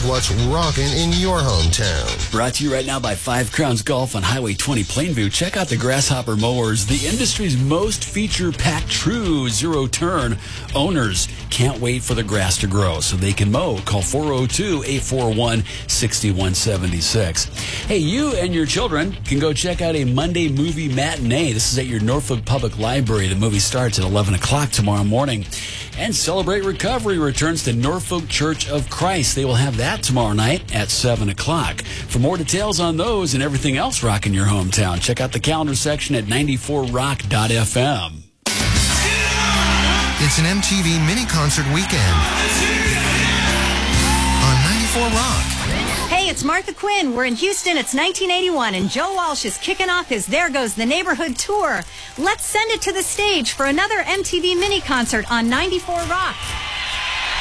what's rocking in your hometown. Brought to you right now by Five Crowns Golf on Highway 20 Plainview. Check out the Grasshopper mowers, the industry's most feature-packed true zero-turn. Owners can't wait for the grass to grow so they can mow. Call 402-841-6176. Hey, you and your children can go check out a Monday movie matinee. This is at your Norfolk Public Library. The movie starts at 11 o'clock tomorrow morning. And Celebrate Recovery returns to Norfolk Church of Christ. They will have that tomorrow night at 7 o'clock. For more details on those and everything else rocking your hometown, check out the calendar section at 94rock.fm. It's an MTV mini concert weekend on 94 Rock. Hey, it's Martha Quinn. We're in Houston. It's 1981, and Joe Walsh is kicking off his There Goes the Neighborhood tour. Let's send it to the stage for another MTV mini concert on 94 Rock.